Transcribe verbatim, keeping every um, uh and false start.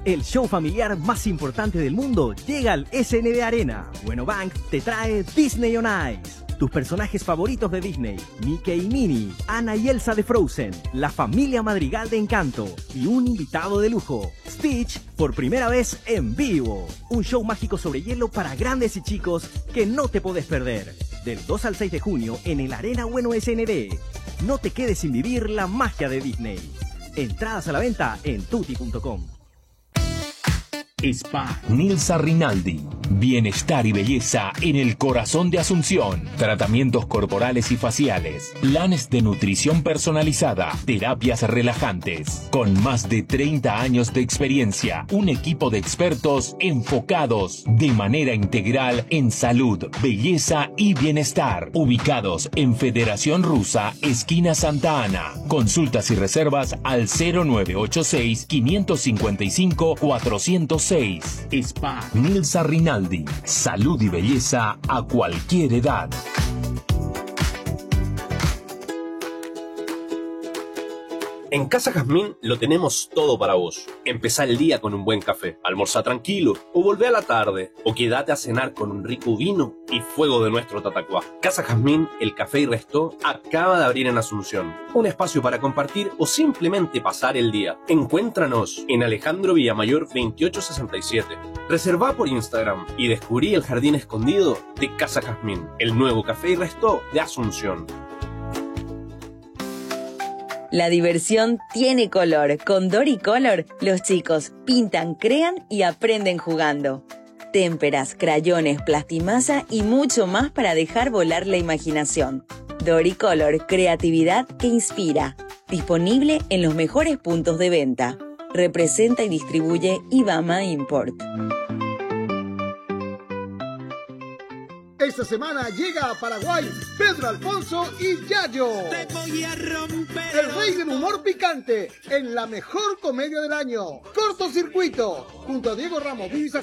El show familiar más importante del mundo llega al S N D Arena. Bueno Bank te trae Disney on Ice. Tus personajes favoritos de Disney, Mickey y Minnie, Anna y Elsa de Frozen, la familia Madrigal de Encanto y un invitado de lujo, Stitch, por primera vez en vivo. Un show mágico sobre hielo para grandes y chicos que no te podés perder. Del dos al seis de junio en el Arena Bueno S N D. No te quedes sin vivir la magia de Disney. Entradas a la venta en tutti punto com. Spa Nilsa Rinaldi. Bienestar y belleza en el corazón de Asunción. Tratamientos corporales y faciales. Planes de nutrición personalizada. Terapias relajantes. Con más de treinta años de experiencia. Un equipo de expertos enfocados de manera integral en salud, belleza y bienestar. Ubicados en Federación Rusa, esquina Santa Ana. Consultas y reservas al cero nueve ocho seis, cinco cinco cinco, cuatro cero seis. Spa Nilsa Rinaldi. Salud y belleza a cualquier edad. En Casa Jazmín lo tenemos todo para vos. Empezá el día con un buen café, almorzá tranquilo, o volvé a la tarde, o quedate a cenar con un rico vino y fuego de nuestro tatacuá. Casa Jazmín, el café y resto, acaba de abrir en Asunción. Un espacio para compartir o simplemente pasar el día. Encuéntranos en Alejandro Villamayor veintiocho sesenta y siete. Reservá por Instagram y descubrí el jardín escondido de Casa Jazmín, el nuevo café y resto de Asunción. La diversión tiene color. Con Doricolor, los chicos pintan, crean y aprenden jugando. Témperas, crayones, plastimasa y mucho más para dejar volar la imaginación. Doricolor, creatividad que inspira. Disponible en los mejores puntos de venta. Representa y distribuye Ibama Import. Esta semana llega a Paraguay Pedro Alfonso y Yayo. Te voy a romper. El rey del humor picante en la mejor comedia del año. Cortocircuito. Junto a Diego Ramos, Vivi